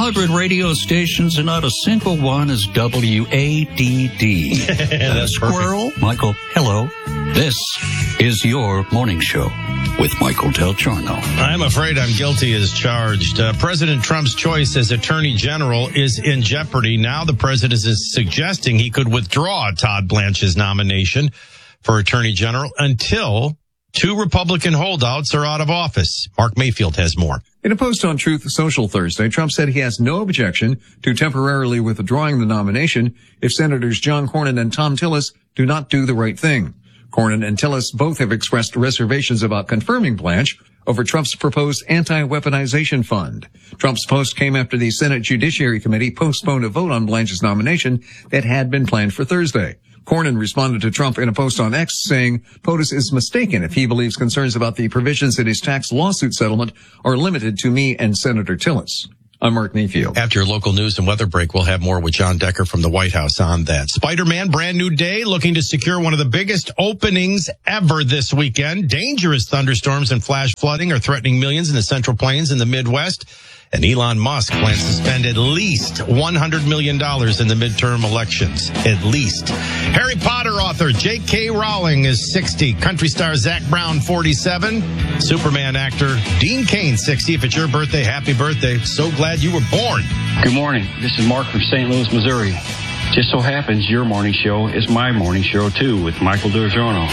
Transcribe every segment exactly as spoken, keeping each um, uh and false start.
hundred radio stations and not a single one is W A D D. That's Squirrel. perfect. Michael, hello. This is your morning show with Michael Del Giorno. I'm afraid I'm guilty as charged. Uh, President Trump's choice as Attorney General is in jeopardy. Now the president is suggesting he could withdraw Todd Blanche's nomination for Attorney General until two Republican holdouts are out of office. Mark Mayfield has more. In a post on Truth Social Thursday, Trump said he has no objection to temporarily withdrawing the nomination if Senators John Cornyn and Thom Tillis do not do the right thing. Cornyn and Tillis both have expressed reservations about confirming Blanche over Trump's proposed anti-weaponization fund. Trump's post came after the Senate Judiciary Committee postponed a vote on Blanche's nomination that had been planned for Thursday. Cornyn responded to Trump in a post on X saying POTUS is mistaken if he believes concerns about the provisions in his tax lawsuit settlement are limited to me and Senator Tillis. I'm Mark Mayfield. After your local news and weather break, we'll have more with John Decker from the White House on that. Spider-Man, brand new day, looking to secure one of the biggest openings ever this weekend. Dangerous thunderstorms and flash flooding are threatening millions in the Central Plains and the Midwest. And Elon Musk plans to spend at least one hundred million dollars in the midterm elections. At least. Harry Potter author J K Rowling is sixty. Country star Zac Brown, forty-seven. Superman actor Dean Cain, sixty. If it's your birthday, happy birthday. So glad you were born. Good morning. This is Mark from Saint Louis, Missouri. Just so happens your morning show is my morning show, too, with Michael Del Giorno.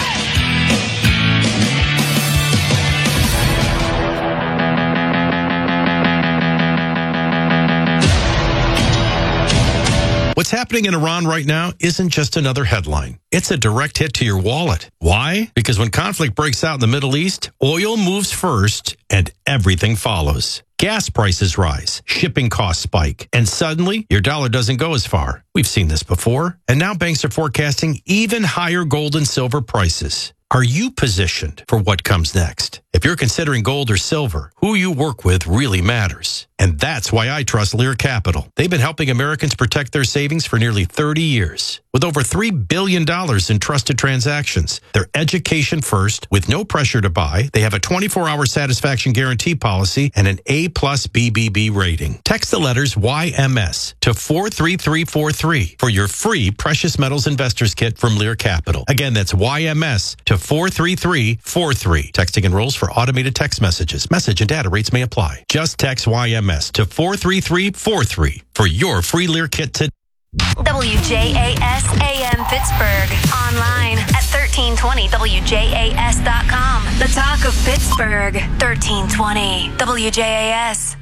What's happening in Iran right now isn't just another headline. It's a direct hit to your wallet. Why? Because when conflict breaks out in the Middle East, oil moves first and everything follows. Gas prices rise, shipping costs spike, and suddenly your dollar doesn't go as far. We've seen this before, and now banks are forecasting even higher gold and silver prices. Are you positioned for what comes next? If you're considering gold or silver, who you work with really matters. And that's why I trust Lear Capital. They've been helping Americans protect their savings for nearly thirty years. With over three billion dollars in trusted transactions, they're education first with no pressure to buy. They have a twenty-four hour satisfaction guarantee policy and an A plus B B B rating. Text the letters Y M S to four three three four three for your free Precious Metals Investors Kit from Lear Capital. Again, that's Y M S to four three three four three. Texting enrolls for automated text messages. Message and data rates may apply. Just text Y M S to four three three four three for your free Lear Kit today. W J A S A M Pittsburgh. Online at thirteen twenty W J A S dot com. The talk of Pittsburgh. thirteen twenty W J A S.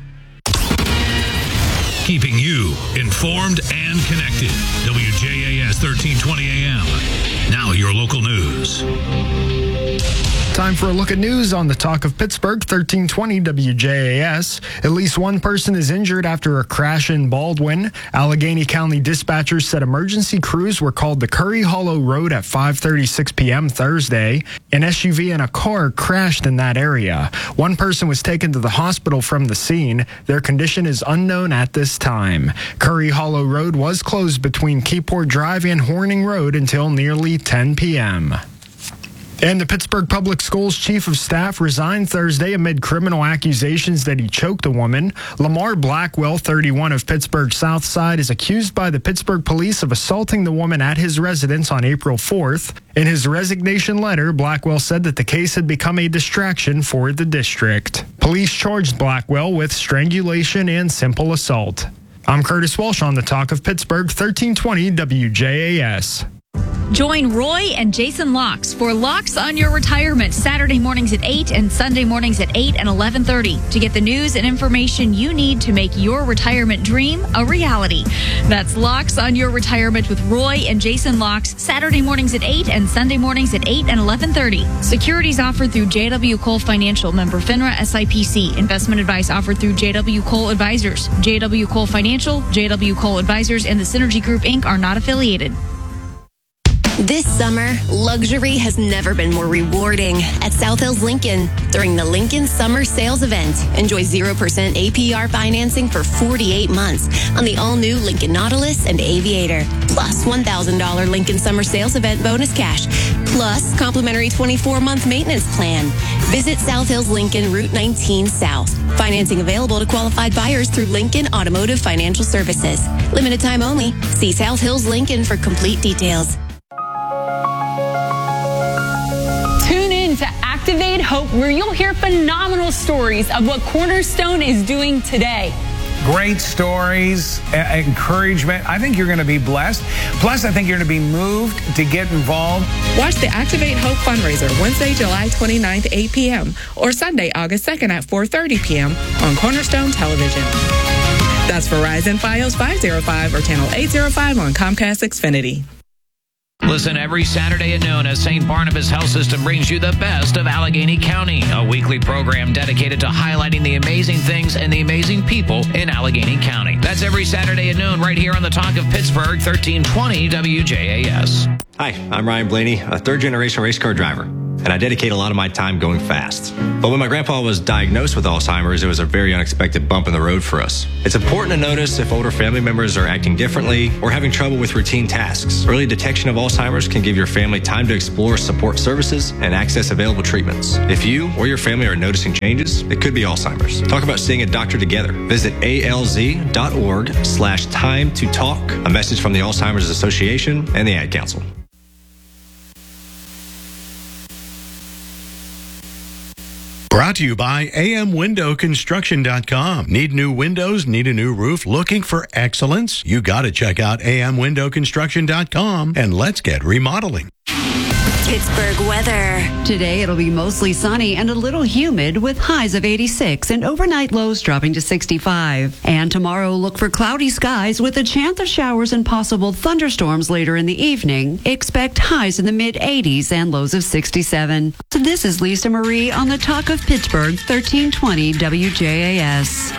Keeping you informed and connected. W J A S thirteen twenty A M. Now your local news. Time for a look at news on the Talk of Pittsburgh, thirteen twenty W J A S. At least one person is injured after a crash in Baldwin. Allegheny County dispatchers said emergency crews were called to Curry Hollow Road at five thirty-six p.m. Thursday. An S U V and a car crashed in that area. One person was taken to the hospital from the scene. Their condition is unknown at this time. Curry Hollow Road was closed between Keyport Drive and Horning Road until nearly ten p.m. And the Pittsburgh Public Schools Chief of Staff resigned Thursday amid criminal accusations that he choked a woman. Lamar Blackwell, thirty-one, of Pittsburgh's South Side, is accused by the Pittsburgh police of assaulting the woman at his residence on April fourth. In his resignation letter, Blackwell said that the case had become a distraction for the district. Police charged Blackwell with strangulation and simple assault. I'm Curtis Walsh on the Talk of Pittsburgh, thirteen twenty W J A S. Join Roy and Jason Locks for Locks on Your Retirement, Saturday mornings at eight and Sunday mornings at eight and eleven thirty to get the news and information you need to make your retirement dream a reality. That's Locks on Your Retirement with Roy and Jason Locks, Saturday mornings at eight and Sunday mornings at eight and eleven thirty. Securities offered through J W. Cole Financial, member FINRA S I P C. Investment advice offered through J W. Cole Advisors. J W. Cole Financial, J W. Cole Advisors, and the Synergy Group, Incorporated are not affiliated. This summer, luxury has never been more rewarding at South Hills Lincoln. During the Lincoln Summer Sales Event, enjoy zero percent A P R financing for forty-eight months on the all-new Lincoln Nautilus and Aviator, plus one thousand dollars Lincoln Summer Sales Event bonus cash, plus complimentary twenty-four month maintenance plan. Visit South Hills Lincoln, Route nineteen South. Financing available to qualified buyers through Lincoln Automotive Financial Services. Limited time only. See South Hills Lincoln for complete details. Tune in to Activate Hope, where you'll hear phenomenal stories of what Cornerstone is doing today. Great stories, uh, encouragement. I think you're going to be blessed. Plus, I think you're going to be moved to get involved. Watch the Activate Hope fundraiser Wednesday, July twenty-ninth, eight p.m. or Sunday, August second at four thirty p.m. on Cornerstone Television. That's Verizon Fios five oh five or channel eight oh five on Comcast Xfinity. Listen every Saturday at noon as Saint Barnabas Health System brings you the best of Allegheny County, a weekly program dedicated to highlighting the amazing things and the amazing people in Allegheny County. That's every Saturday at noon right here on the Talk of Pittsburgh, thirteen twenty W J A S. Hi, I'm Ryan Blaney, a third-generation race car driver, and I dedicate a lot of my time going fast. But when my grandpa was diagnosed with Alzheimer's, it was a very unexpected bump in the road for us. It's important to notice if older family members are acting differently or having trouble with routine tasks. Early detection of Alzheimer's can give your family time to explore support services and access available treatments. If you or your family are noticing changes, it could be Alzheimer's. Talk about seeing a doctor together. Visit alz.org slash time to talk. A message from the Alzheimer's Association and the Ad Council. Brought to you by A M Window Construction dot com. Need new windows? Need a new roof? Looking for excellence? You got to check out A M Window Construction dot com and let's get remodeling. Pittsburgh weather. Today it'll be mostly sunny and a little humid with highs of eighty-six and overnight lows dropping to sixty-five. And tomorrow look for cloudy skies with a chance of showers and possible thunderstorms later in the evening. Expect highs in the mid eighties and lows of sixty-seven. So this is Lisa Marie on the Talk of Pittsburgh, thirteen twenty W J A S.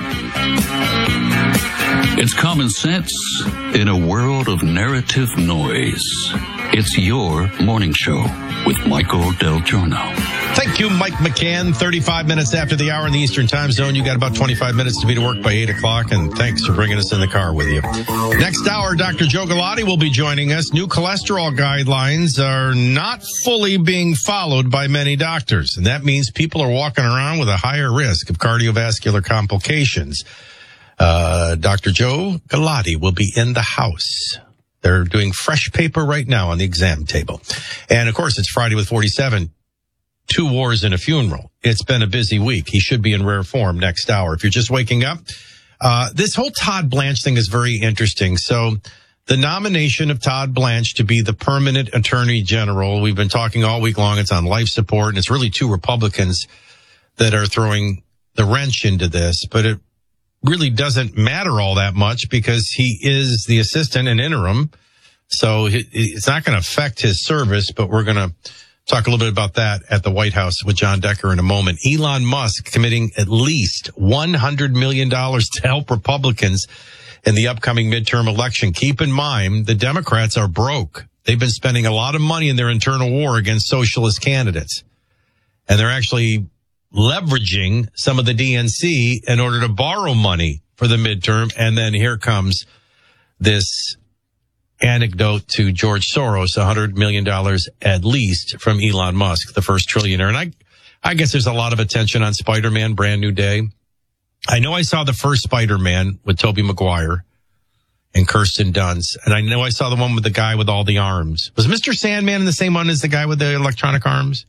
It's common sense in a world of narrative noise. It's your morning show with Michael Del Giorno. Thank you, Mike McCann. thirty-five minutes after the hour in the Eastern Time Zone. You got about twenty-five minutes to be to work by eight o'clock, and thanks for bringing us in the car with you. Next hour, Doctor Joe Galati will be joining us. New cholesterol guidelines are not fully being followed by many doctors, and that means people are walking around with a higher risk of cardiovascular complications. Uh, Doctor Joe Galati will be in the house. They're doing fresh paper right now on the exam table. And of course, it's Friday with forty-seven. Two wars and a funeral. It's been a busy week. He should be in rare form next hour. If you're just waking up, uh, this whole Todd Blanche thing is very interesting. So the nomination of Todd Blanche to be the permanent attorney general, we've been talking all week long. It's on life support, and it's really two Republicans that are throwing the wrench into this. But it really doesn't matter all that much because he is the assistant and interim. So it's not going to affect his service, but we're going to talk a little bit about that at the White House with John Decker in a moment. Elon Musk committing at least one hundred million dollars to help Republicans in the upcoming midterm election. Keep in mind, the Democrats are broke. They've been spending a lot of money in their internal war against socialist candidates. And they're actually leveraging some of the D N C in order to borrow money for the midterm. And then here comes this anecdote to George Soros, one hundred million dollars at least from Elon Musk, the first trillionaire. And I, I guess there's a lot of attention on Spider-Man, Brand New Day. I know I saw the first Spider-Man with Tobey Maguire and Kirsten Dunst. And I know I saw the one with the guy with all the arms. Was Mister Sandman in the same one as the guy with the electronic arms?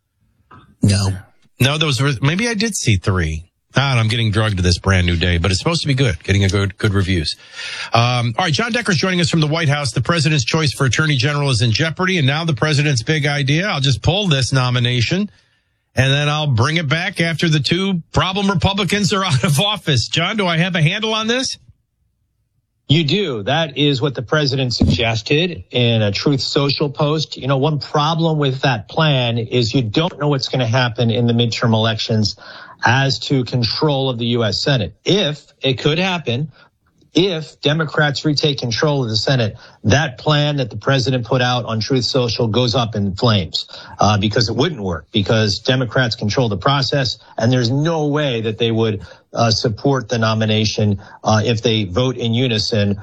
No. No, those were, maybe I did see three. Ah, I'm getting drugged to this Brand New Day, but it's supposed to be good, getting a good, good reviews. Um, all right, John Decker's joining us from the White House. The president's choice for attorney general is in jeopardy, and now the president's big idea. I'll just pull this nomination, and then I'll bring it back after the two problem Republicans are out of office. John, do I have a handle on this? You do. That is what the president suggested in a Truth Social post. You know, one problem with that plan is you don't know what's going to happen in the midterm elections as to control of the U S Senate. If it could happen, if Democrats retake control of the Senate, that plan that the president put out on Truth Social goes up in flames uh, because it wouldn't work, because Democrats control the process, and there's no way that they would uh, support the nomination uh, if they vote in unison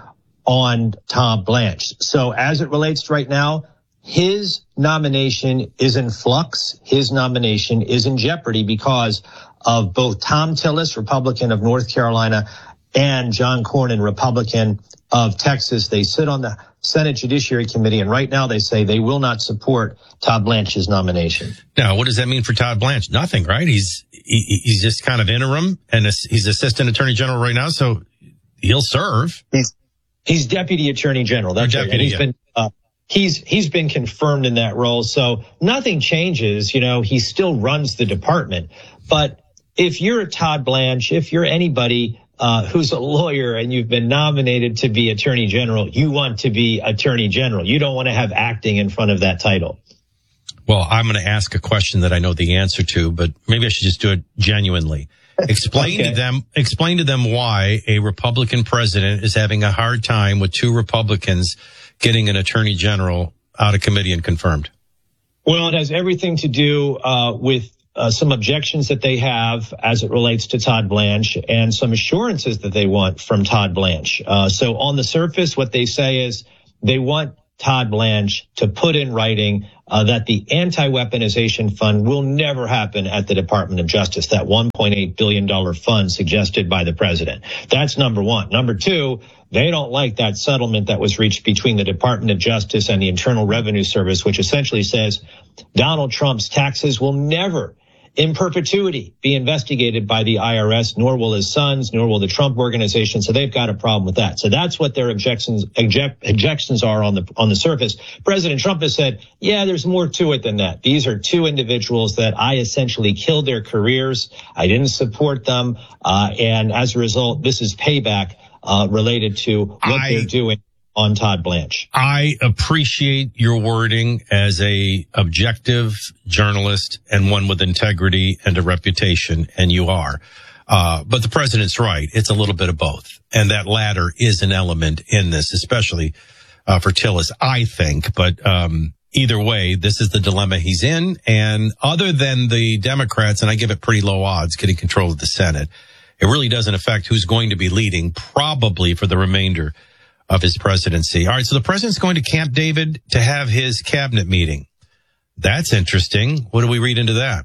on Tom Blanche. So as it relates to right now, his nomination is in flux. His nomination is in jeopardy because of both Tom Tillis, Republican of North Carolina, and John Cornyn, Republican of Texas. They sit on the Senate Judiciary Committee, and right now they say they will not support Todd Blanche's nomination. Now, what does that mean for Todd Blanche? Nothing, right? He's he, he's just kind of interim, and he's Assistant Attorney General right now, so he'll serve. He's he's Deputy Attorney General. That's Deputy, right. And he's yeah. been uh, he's he's been confirmed in that role, so nothing changes. You know, he still runs the department. But if you're a Todd Blanche, if you're anybody Uh, who's a lawyer and you've been nominated to be Attorney General, you want to be Attorney General. You don't want to have acting in front of that title. Well, I'm going to ask a question that I know the answer to, but maybe I should just do it genuinely. Explain okay. to them, explain to them why a Republican president is having a hard time with two Republicans getting an Attorney General out of committee and confirmed. Well, it has everything to do uh, with Uh, some objections that they have as it relates to Todd Blanche and some assurances that they want from Todd Blanche. Uh, so on the surface, what they say is they want Todd Blanche to put in writing uh, that the anti-weaponization fund will never happen at the Department of Justice, that one point eight billion dollars fund suggested by the president. That's number one. Number two, they don't like that settlement that was reached between the Department of Justice and the Internal Revenue Service, which essentially says Donald Trump's taxes will never in perpetuity be investigated by the I R S, nor will his sons, nor will the Trump organization. So they've got a problem with that. So that's what their objections object, objections are on the on the surface. President Trump has said, yeah, there's more to it than that. These are two individuals that I essentially killed their careers. I didn't support them. Uh, and as a result, this is payback uh, related to what I, they're doing on Todd Blanche. I appreciate your wording as a objective journalist and one with integrity and a reputation, and you are. Uh, but the president's right. It's a little bit of both. And that latter is an element in this, especially uh, for Tillis, I think. But um, either way, this is the dilemma he's in. And other than the Democrats, and I give it pretty low odds, getting control of the Senate, it really doesn't affect who's going to be leading, probably for the remainder of his presidency. All right, so the president's going to Camp David to have his cabinet meeting. That's interesting. What do we read into that?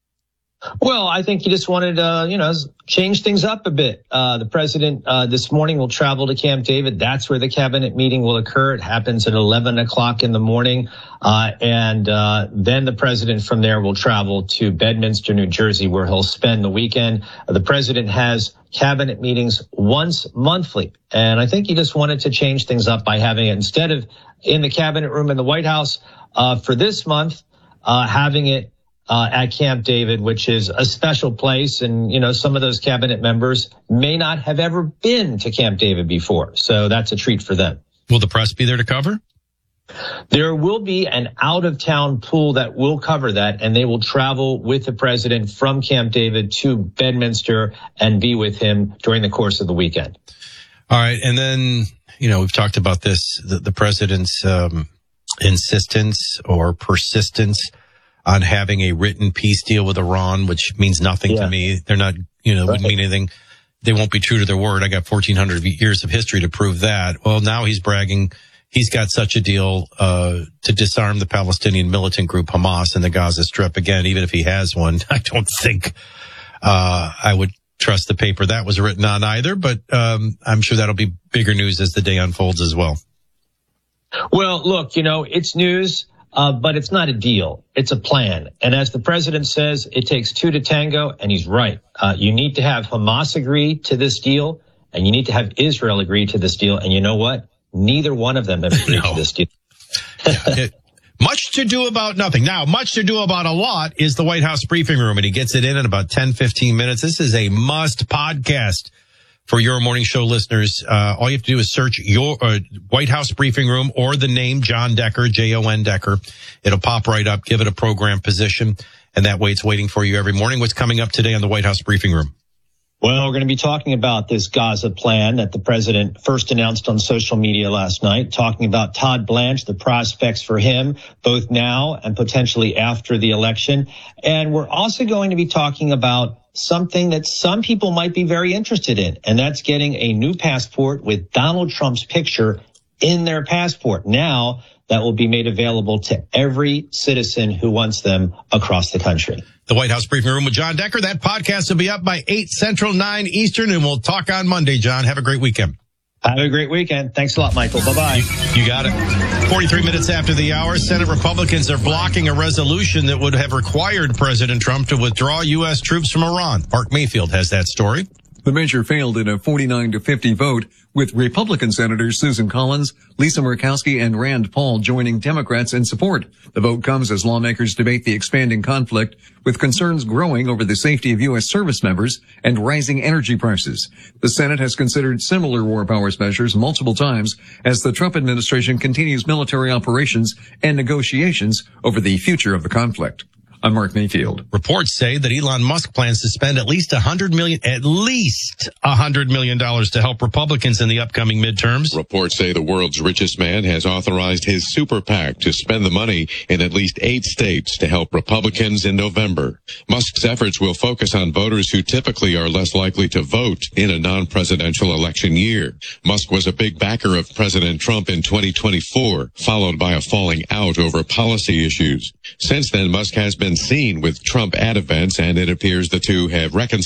Well, I think he just wanted to, uh, you know, change things up a bit. Uh, the president uh, this morning will travel to Camp David. That's where the cabinet meeting will occur. It happens at eleven o'clock in the morning. Uh, and uh, then the president from there will travel to Bedminster, New Jersey, where he'll spend the weekend. Uh, the president has cabinet meetings once monthly. And I think he just wanted to change things up by having it instead of in the cabinet room in the White House uh, for this month, uh, having it Uh, at Camp David, which is a special place. And, you know, some of those cabinet members may not have ever been to Camp David before. So that's a treat for them. Will the press be there to cover? There will be an out-of-town pool that will cover that, and they will travel with the president from Camp David to Bedminster and be with him during the course of the weekend. All right. And then, you know, we've talked about this, the, the president's um, insistence or persistence on having a written peace deal with Iran, which means nothing yeah. to me. They're not, you know, it wouldn't mean anything. They won't be true to their word. I got fourteen hundred years of history to prove that. Well, now he's bragging he's got such a deal uh to disarm the Palestinian militant group Hamas in the Gaza Strip. Again, even if he has one, I don't think uh I would trust the paper that was written on either. But um I'm sure that'll be bigger news as the day unfolds as well. Well, look, you know, it's news. Uh, but it's not a deal. It's a plan. And as the president says, it takes two to tango, and he's right. Uh, you need to have Hamas agree to this deal, and you need to have Israel agree to this deal. And you know what? Neither one of them have agreed no. to this deal. yeah, it, much to do about nothing. Now, much to do about a lot is the White House briefing room, and he gets it in in about ten, fifteen minutes. This is a must podcast for your morning show listeners. Uh, all you have to do is search your uh, White House briefing room or the name John Decker, J O N Decker. It'll pop right up. Give it a program position. And that way it's waiting for you every morning. What's coming up today on the White House briefing room? Well, we're going to be talking about this Gaza plan that the president first announced on social media last night, talking about Todd Blanche, the prospects for him, both now and potentially after the election. And we're also going to be talking about something that some people might be very interested in, and that's getting a new passport with Donald Trump's picture in their passport. Now that will be made available to every citizen who wants them across the country. The White House Briefing Room with John Decker. That podcast will be up by eight Central, nine Eastern, and we'll talk on Monday, John. Have a great weekend. Have a great weekend. Thanks a lot, Michael. Bye-bye. You, you got it. forty-three minutes after the hour, Senate Republicans are blocking a resolution that would have required President Trump to withdraw U S troops from Iran. Mark Mayfield has that story. The measure failed in a forty-nine to fifty vote, with Republican Senators Susan Collins, Lisa Murkowski, and Rand Paul joining Democrats in support. The vote comes as lawmakers debate the expanding conflict, with concerns growing over the safety of U S service members and rising energy prices. The Senate has considered similar war powers measures multiple times as the Trump administration continues military operations and negotiations over the future of the conflict. I'm Mark Mayfield. Reports say that Elon Musk plans to spend at least one hundred million dollars, at least one hundred million dollars to help Republicans in the upcoming midterms. Reports say the world's richest man has authorized his super PAC to spend the money in at least eight states to help Republicans in November. Musk's efforts will focus on voters who typically are less likely to vote in a non-presidential election year. Musk was a big backer of President Trump in twenty twenty-four, followed by a falling out over policy issues. Since then, Musk has been seen with Trump at events, and it appears the two have reconciled.